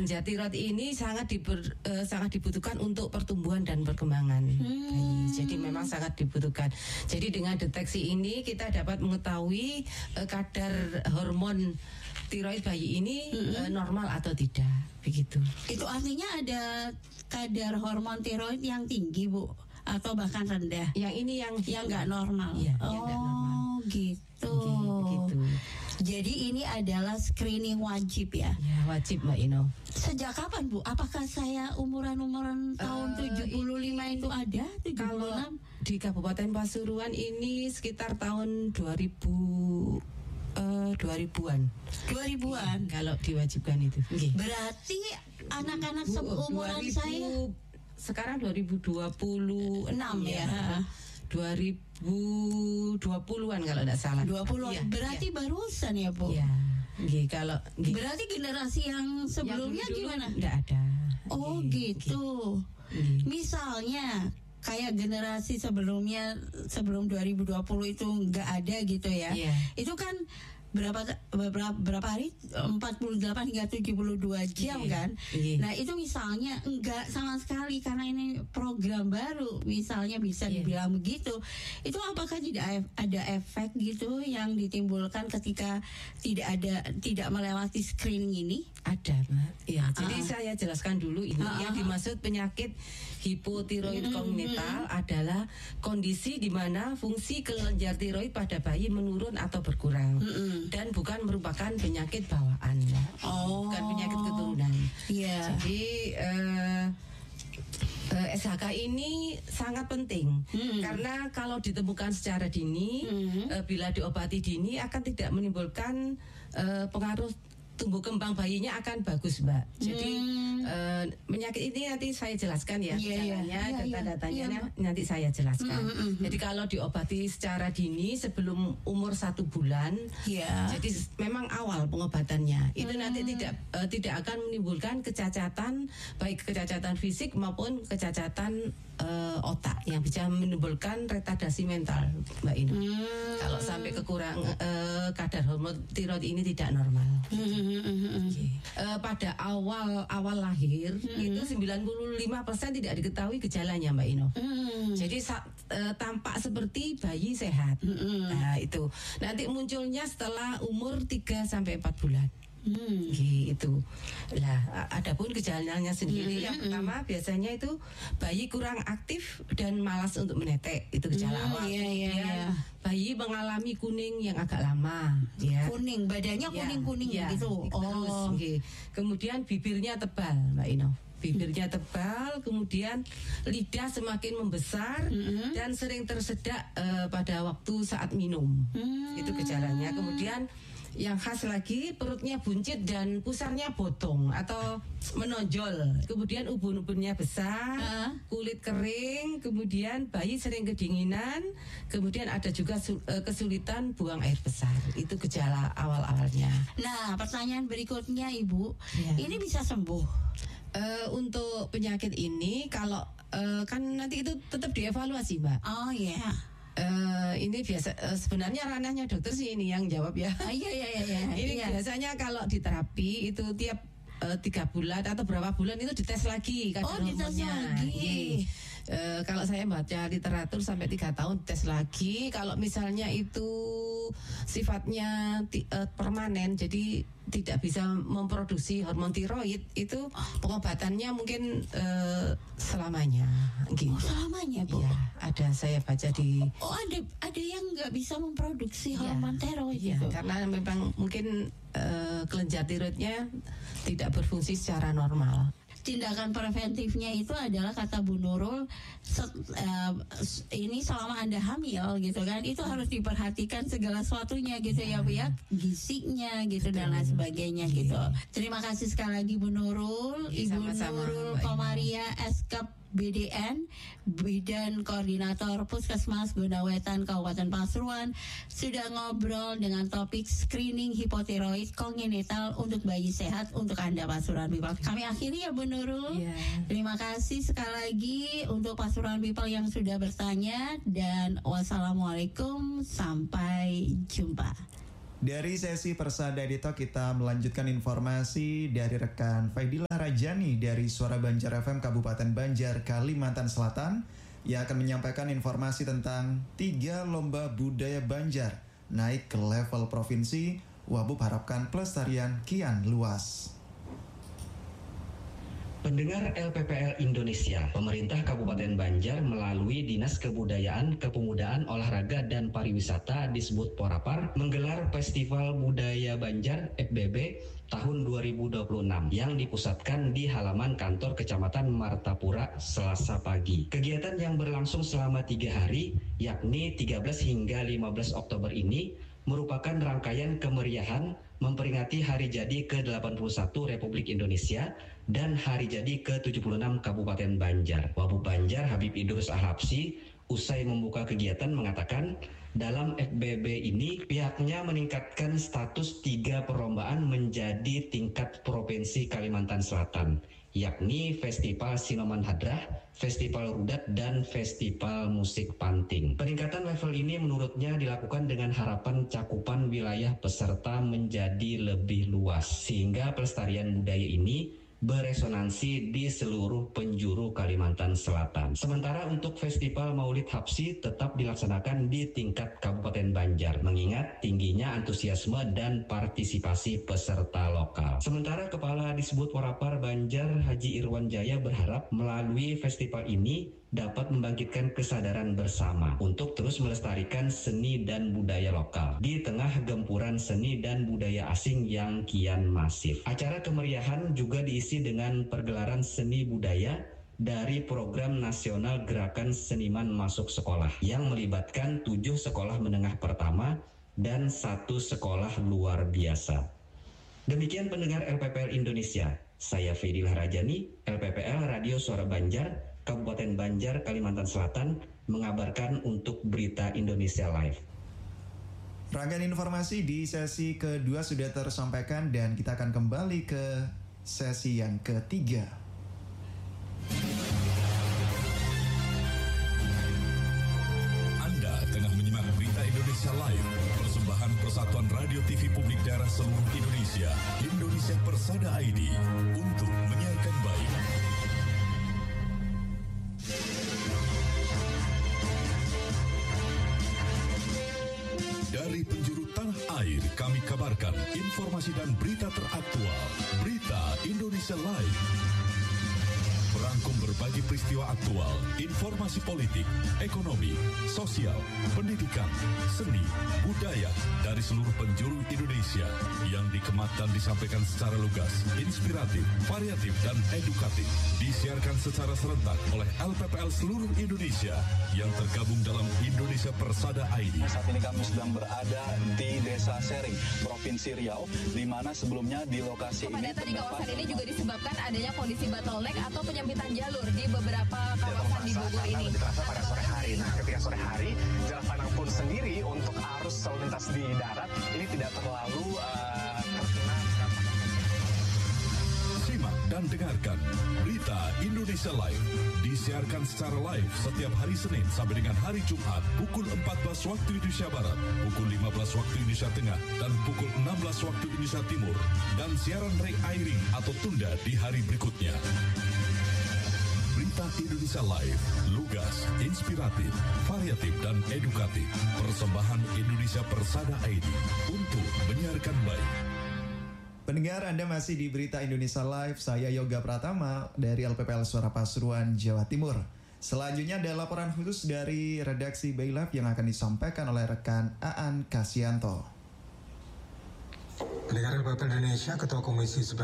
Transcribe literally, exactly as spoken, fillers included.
kelenjar tiroid ini sangat diber, uh, sangat dibutuhkan untuk pertumbuhan dan perkembangan hmm. bayi. Jadi memang sangat dibutuhkan. Jadi dengan deteksi ini kita dapat mengetahui uh, kadar hormon tiroid bayi ini hmm. uh, normal atau tidak, begitu. Itu artinya ada kadar hormon tiroid yang tinggi, Bu, atau bahkan rendah? Yang ini yang yang nggak normal. Iya, oh, yang nggak normal. Gitu. Gitu. Jadi ini adalah screening wajib ya? Ya, wajib Mbak Ino. Sejak kapan, Bu? Apakah saya umuran-umuran tahun uh, tujuh puluh lima ini, itu ada? tujuh puluh enam? Kalau di Kabupaten Pasuruan ini sekitar tahun dua ribu uh, dua ribuan. dua ribuan? Ya, kalau diwajibkan itu. Okay. Berarti anak-anak seumuran saya sekarang dua ribu dua puluh enam ya. ya. dua ribu dua puluhan kalau tidak salah. dua puluh ya, berarti ya. Barusan ya, Bu? Iya. Gih, kalau gih. Berarti generasi yang sebelumnya yang gimana? Tidak ada. Oh, gih, gitu. Gih. Misalnya kayak generasi sebelumnya, sebelum dua ribu dua puluh itu nggak ada gitu ya. Yeah. Itu kan berapa berapa berapa hari? empat puluh delapan hingga tujuh puluh dua jam yeah. kan. Yeah. Nah, itu misalnya enggak sama sekali karena ini program baru, misalnya bisa yeah. dibilang begitu. Itu apakah tidak ada efek gitu yang ditimbulkan ketika tidak ada tidak melewati screening ini? Ada, Mbak. Ya, uh-huh. jadi saya jelaskan dulu ini uh-huh. yang dimaksud penyakit hipotiroid mm-hmm. kongenital mm-hmm. adalah kondisi di mana fungsi kelenjar tiroid pada bayi menurun atau berkurang. Mm-hmm. Dan bukan merupakan penyakit bawaan, oh. bukan penyakit keturunan. Yeah. Jadi uh, uh, S H K ini sangat penting hmm. karena kalau ditemukan secara dini, hmm. uh, bila diobati dini akan tidak menimbulkan uh, pengaruh tumbuh kembang bayinya akan bagus, Mbak. Jadi hmm. uh, penyakit ini nanti saya jelaskan ya, yeah, caranya, yeah, data-datanya yeah, yeah. nanti saya jelaskan. Mm, mm, mm. Jadi kalau diobati secara dini sebelum umur satu bulan, yeah. jadi memang awal pengobatannya itu hmm. nanti tidak uh, tidak akan menimbulkan kecacatan, baik kecacatan fisik maupun kecacatan uh, otak yang bisa menimbulkan retardasi mental, Mbak Ino. Hmm. Kalau sampai kekurang uh, kadar hormon tiroid ini tidak normal. Hmm. Okay. Uh, pada awal awal lahir hmm. itu sembilan puluh lima persen tidak diketahui gejalanya, Mbak Ino. Hmm. Jadi sa- uh, tampak seperti bayi sehat. Hmm. Nah, itu nanti munculnya setelah umur tiga sampai empat bulan. Hmm. Gitu. Lah, adapun gejalanya sendiri hmm. yang pertama biasanya itu bayi kurang aktif dan malas untuk menetek, itu gejala hmm, awal. Iya, iya, iya. Bayi mengalami kuning yang agak lama, ya. Kuning, badannya kuning-kuning ya, gitu. Ya, terus, oh. okay. Kemudian bibirnya tebal, Mbak Ino. Bibirnya tebal, kemudian lidah semakin membesar mm-hmm. dan sering tersedak uh, pada waktu saat minum. Mm. Itu gejalanya. Kemudian yang khas lagi perutnya buncit dan pusarnya botong atau menonjol. Kemudian ubun-ubunnya besar, uh. kulit kering, kemudian bayi sering kedinginan, kemudian ada juga su- kesulitan buang air besar. Itu gejala awal-awalnya. Nah, pertanyaan berikutnya, Ibu, ya. Ini bisa sembuh? Uh, untuk penyakit ini kalau uh, kan nanti itu tetap dievaluasi, Mbak. Oh iya. Yeah. Uh, ini biasa uh, sebenarnya ranahnya dokter sih ini yang jawab ya. Ah, iya iya iya. Ini iya. biasanya kalau di terapi itu tiap uh, tiga bulan atau berapa bulan itu dites lagi kadar oh, hormonnya. Dites lagi. Uh, kalau saya baca literatur sampai tiga tahun tes lagi. Kalau misalnya itu sifatnya ti, uh, permanen, jadi tidak bisa memproduksi hormon tiroid, itu pengobatannya mungkin uh, selamanya. Gitu. Oh, selamanya, Bu? Ya, ada saya baca di. Oh, ada ada yang nggak bisa memproduksi ya, hormon tiroid ya, itu? Karena memang mungkin uh, kelenjar tiroidnya tidak berfungsi secara normal. Tindakan preventifnya itu adalah, kata Bu Nurul, set, uh, ini selama Anda hamil gitu kan, itu harus diperhatikan segala sesuatunya gitu ya, ya Bu ya, gizinya gitu. Betul. Dan lain sebagainya ya. Gitu. Terima kasih sekali lagi Bu Nurul, ya, Ibu sama-sama, Nurul Komaria S K B D N, Bidan Koordinator Puskesmas Gondawetan Kabupaten Pasuruan, sudah ngobrol dengan topik screening hipotiroid kongenital untuk bayi sehat untuk Anda Pasuruan People. Kami akhiri ya Bu Nurul. Yeah. Terima kasih sekali lagi untuk Pasuruan People yang sudah bertanya, dan wassalamualaikum, sampai jumpa. Dari sesi Persada Edito kita melanjutkan informasi dari rekan Faidila Rajani dari Suara Banjar F M Kabupaten Banjar, Kalimantan Selatan yang akan menyampaikan informasi tentang tiga lomba budaya Banjar naik ke level provinsi. Wabub harapkan pelestarian kian luas. Pendengar L P P L Indonesia, pemerintah Kabupaten Banjar melalui Dinas Kebudayaan, Kepemudaan, Olahraga, dan Pariwisata disebut Porapar menggelar Festival Budaya Banjar F B B tahun dua ribu dua puluh enam yang dipusatkan di halaman kantor Kecamatan Martapura Selasa pagi. Kegiatan yang berlangsung selama tiga hari, yakni tiga belas hingga lima belas Oktober ini, merupakan rangkaian kemeriahan memperingati hari jadi ke delapan puluh satu Republik Indonesia dan hari jadi ke tujuh puluh enam Kabupaten Banjar. Wabub Banjar Habib Idrus Al-Habsyi usai membuka kegiatan mengatakan dalam F B B ini pihaknya meningkatkan status tiga perlombaan menjadi tingkat Provinsi Kalimantan Selatan, yakni Festival Sinoman Hadrah, Festival Rudat, dan Festival Musik Panting. Peningkatan level ini menurutnya dilakukan dengan harapan cakupan wilayah peserta menjadi lebih luas, sehingga pelestarian budaya ini beresonansi di seluruh penjuru Kalimantan Selatan. Sementara untuk Festival Maulid Habsyi tetap dilaksanakan di tingkat Kabupaten Banjar, mengingat tingginya antusiasme dan partisipasi peserta lokal. Sementara Kepala Disbud Porapar Banjar Haji Irwan Jaya berharap melalui festival ini dapat membangkitkan kesadaran bersama untuk terus melestarikan seni dan budaya lokal di tengah gempuran seni dan budaya asing yang kian masif. Acara kemeriahan juga diisi dengan pergelaran seni budaya dari Program Nasional Gerakan Seniman Masuk Sekolah yang melibatkan tujuh sekolah menengah pertama dan satu sekolah luar biasa. Demikian pendengar L P P L Indonesia. Saya Faidila Rajani, L P P L Radio Suara Banjar, Kabupaten Banjar, Kalimantan Selatan, mengabarkan untuk Berita Indonesia Live. Rangkaian informasi di sesi kedua sudah tersampaikan dan kita akan kembali ke sesi yang ketiga. Anda tengah menyimak Berita Indonesia Live, persembahan Persatuan Radio T V Publik Daerah seluruh Indonesia, Indonesia Persada I D, untuk menyiarkan baik. Dari penjuru tanah air, kami kabarkan informasi dan berita teraktual. Berita Indonesia Live. Merangkum berbagai peristiwa aktual, informasi politik, ekonomi, sosial, pendidikan, seni, budaya dari seluruh penjuru Indonesia yang dikemat dan disampaikan secara lugas, inspiratif, variatif, dan edukatif. Disiarkan secara serentak oleh L P P L seluruh Indonesia yang tergabung dalam Indonesia Persada I D. Saat ini kami sedang berada di Desa Sering, Provinsi Riau, di mana sebelumnya di lokasi ini kepadatan di kawasan ini juga disebabkan adanya kondisi bottleneck atau penyempitan jalur di beberapa kawasan di Bogor ini. Lebih terasa pada sore hari. Nah, ketika sore hari, Jalan Panang pun sendiri untuk arus lalu lintas di darat ini tidak terlalu uh, terkena. Simak dan dengarkan Berita Indonesia Live. Disiarkan secara live setiap hari Senin sampai dengan hari Jumat pukul empat belas waktu Indonesia Barat, pukul lima belas waktu Indonesia Tengah, dan pukul enam belas waktu Indonesia Timur. Dan siaran re-airing atau tunda di hari berikutnya. Berita Indonesia Live, lugas, inspiratif, variatif, dan edukatif. Persembahan Indonesia Persada I D untuk menyiarkan baik. Pendengar, Anda masih di Berita Indonesia Live. Saya Yoga Pratama dari L P P L Suara Pasuruan, Jawa Timur. Selanjutnya ada laporan khusus dari redaksi Bailab yang akan disampaikan oleh rekan Aan Kasianto. Pendengar L P P L Indonesia, Ketua Komisi